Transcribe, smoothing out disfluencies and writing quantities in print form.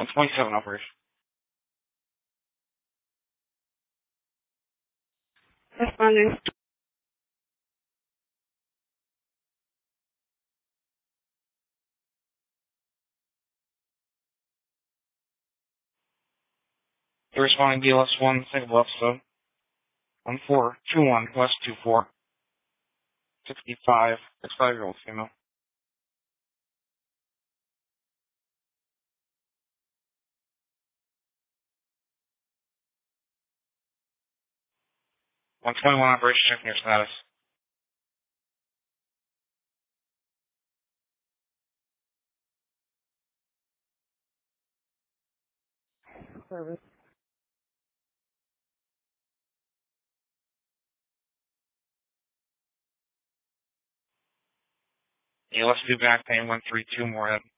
127 operation. Responding. You're responding BLS-1, single episode. 1421 West 24. 65-year-old female. $121 operation, checking your status. Service. BLS 2 back pain, 132 more head.